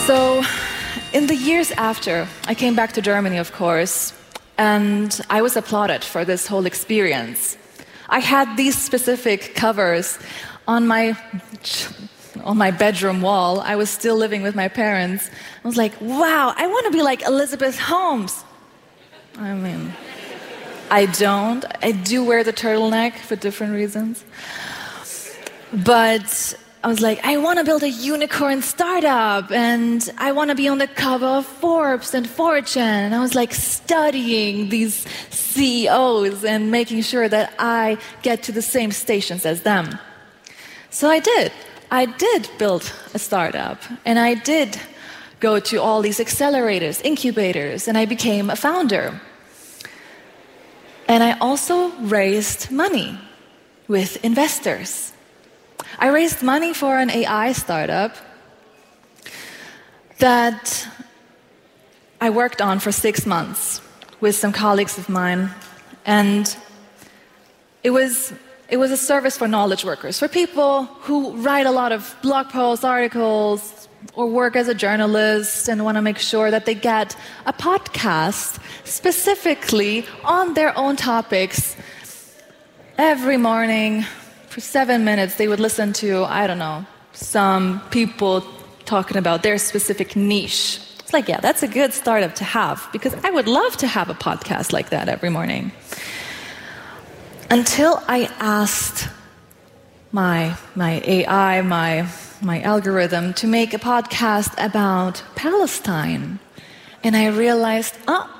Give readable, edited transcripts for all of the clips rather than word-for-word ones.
So, in the years after, I came back to Germany, of course, and I was applauded for this whole experience. I had these specific covers on my bedroom wall. I was still living with my parents. I was like, wow, I want to be like Elizabeth Holmes. I mean, I don't. I do wear the turtleneck for different reasons. But I was like, I want to build a unicorn startup, and I want to be on the cover of Forbes and Fortune. And I was like studying these CEOs and making sure that I get to the same stations as them. So I did. I did build a startup, and I did go to all these accelerators, incubators, and I became a founder. And I also raised money with investors. I raised money for an AI startup that I worked on for 6 months with some colleagues of mine. And it was a service for knowledge workers, for people who write a lot of blog posts, articles, or work as a journalist and want to make sure that they get a podcast specifically on their own topics every morning. For 7 minutes, they would listen to, I don't know, some people talking about their specific niche. It's like, yeah, that's a good startup to have, because I would love to have a podcast like that every morning. Until I asked my AI, my algorithm, to make a podcast about Palestine. And I realized,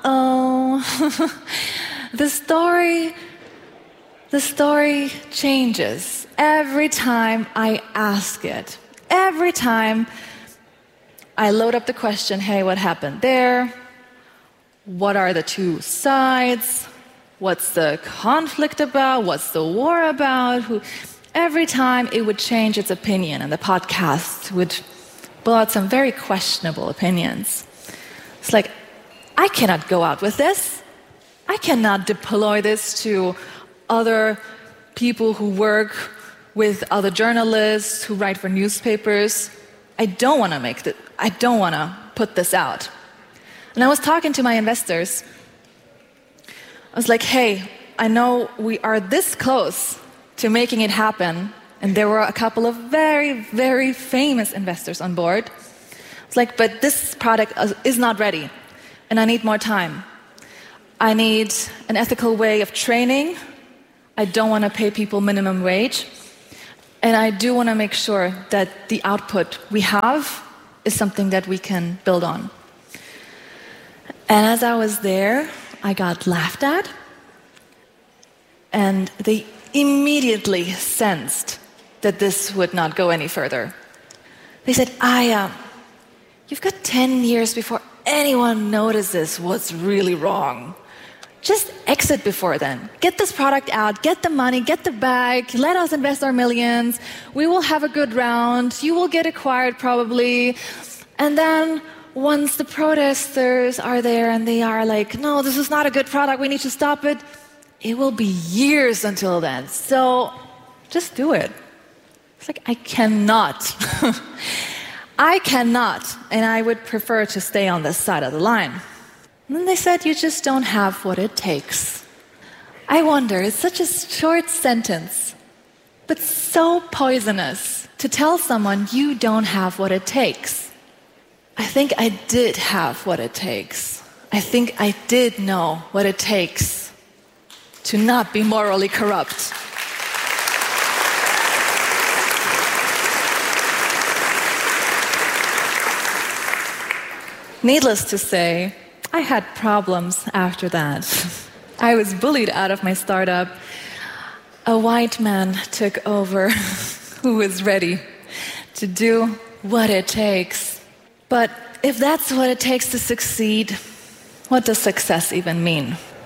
the story changes every time I ask it. Every time I load up the question, hey, what happened there? What are the two sides? What's the conflict about? What's the war about? Every time it would change its opinion, and the podcast would pull out some very questionable opinions. It's like, I cannot go out with this. I cannot deploy this to other people who work with other journalists, who write for newspapers. I don't want to put this out. And I was talking to my investors. I was like, hey, I know we are this close to making it happen. And there were a couple of very, very famous investors on board. I was like, but this product is not ready, and I need more time. I need an ethical way of training. I don't want to pay people minimum wage. And I do want to make sure that the output we have is something that we can build on. And as I was there, I got laughed at. And they immediately sensed that this would not go any further. They said, Aya, you've got 10 years before anyone notices what's really wrong. Just exit before then. Get this product out, get the money, get the bag, let us invest our millions. We will have a good round. You will get acquired probably. And then once the protesters are there and they are like, no, this is not a good product, we need to stop it, it will be years until then. So just do it. It's like, I cannot. I cannot. And I would prefer to stay on this side of the line. And then they said, you just don't have what it takes. I wonder, it's such a short sentence, but so poisonous to tell someone you don't have what it takes. I think I did have what it takes. I think I did know what it takes to not be morally corrupt. Needless to say, I had problems after that. I was bullied out of my startup. A white man took over who was ready to do what it takes. But if that's what it takes to succeed, what does success even mean?